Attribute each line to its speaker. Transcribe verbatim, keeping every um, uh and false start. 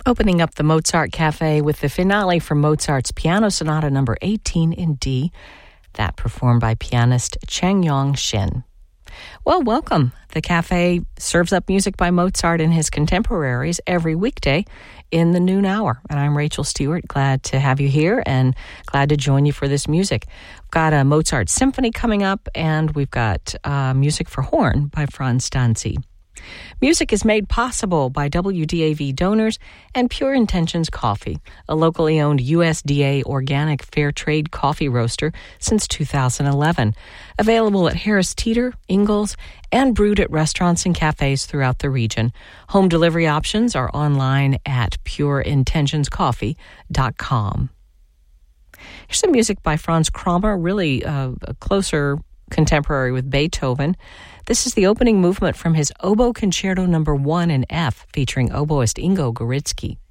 Speaker 1: Opening up the Mozart Cafe with the finale from Mozart's Piano Sonata number eighteen in D, that performed by pianist Changyong Shin. Well, welcome. The cafe serves up music by Mozart and his contemporaries every weekday in the noon hour. And I'm Rachel Stewart, glad to have you here and glad to join you for this music. We've got a Mozart symphony coming up, and we've got uh, music for horn by Franz Stanzi. Music is made possible by W D A V donors and Pure Intentions Coffee, a locally owned U S D A organic fair trade coffee roaster since two thousand eleven. Available at Harris Teeter, Ingalls, and brewed at restaurants and cafes throughout the region. Home delivery options are online at pure intentions coffee dot com. Here's some music by Franz Kramer, really uh, a closer contemporary with Beethoven. This is the opening movement from his Oboe Concerto number one in F, featuring oboist Ingo Goritsky.